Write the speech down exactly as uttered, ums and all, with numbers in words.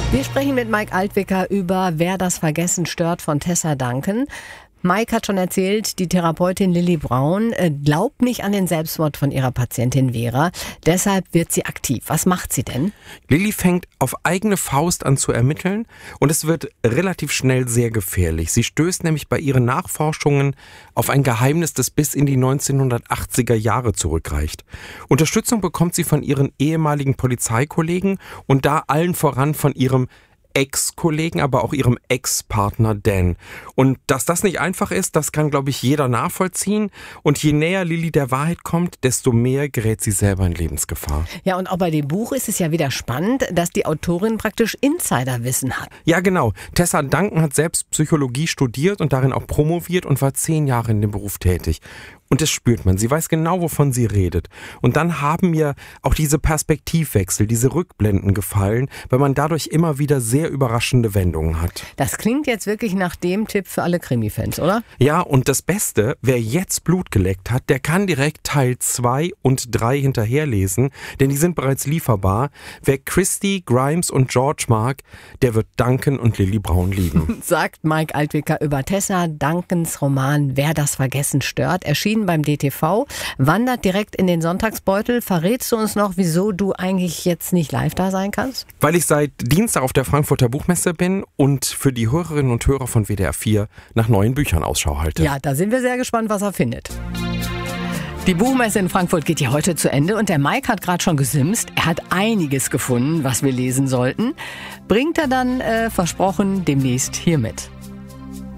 Wir sprechen mit Mike Altwicker über Wer das Vergessen stört von Tessa Duncan. Mike hat schon erzählt, die Therapeutin Lilly Braun äh, glaubt nicht an den Selbstmord von ihrer Patientin Vera. Deshalb wird sie aktiv. Was macht sie denn? Lilly fängt auf eigene Faust an zu ermitteln und es wird relativ schnell sehr gefährlich. Sie stößt nämlich bei ihren Nachforschungen auf ein Geheimnis, das bis in die neunzehnhundertachtziger Jahre zurückreicht. Unterstützung bekommt sie von ihren ehemaligen Polizeikollegen und da allen voran von ihrem Ex-Kollegen, aber auch ihrem Ex-Partner Dan. Und dass das nicht einfach ist, das kann, glaube ich, jeder nachvollziehen. Und je näher Lilly der Wahrheit kommt, desto mehr gerät sie selber in Lebensgefahr. Ja, und auch bei dem Buch ist es ja wieder spannend, dass die Autorin praktisch Insiderwissen hat. Ja, genau. Tessa Duncan hat selbst Psychologie studiert und darin auch promoviert und war zehn Jahre in dem Beruf tätig. Und das spürt man. Sie weiß genau, wovon sie redet. Und dann haben mir auch diese Perspektivwechsel, diese Rückblenden gefallen, weil man dadurch immer wieder sehr überraschende Wendungen hat. Das klingt jetzt wirklich nach dem Tipp für alle Krimi-Fans, oder? Ja, und das Beste, wer jetzt Blut geleckt hat, der kann direkt Teil zwei und drei hinterherlesen, denn die sind bereits lieferbar. Wer Christy, Grimes und George mag, der wird Duncan und Lilly Braun lieben. Sagt Mike Altwicker über Tessa Duncans Roman Wer das Vergessen stört, erschienen beim D T V, wandert direkt in den Sonntagsbeutel. Verrätst du uns noch, wieso du eigentlich jetzt nicht live da sein kannst? Weil ich seit Dienstag auf der Frankfurter Buchmesse bin und für die Hörerinnen und Hörer von W D R vier nach neuen Büchern Ausschau halte. Ja, da sind wir sehr gespannt, was er findet. Die Buchmesse in Frankfurt geht ja heute zu Ende und der Mike hat gerade schon gesimst. Er hat einiges gefunden, was wir lesen sollten. Bringt er dann, äh, versprochen, demnächst hier mit.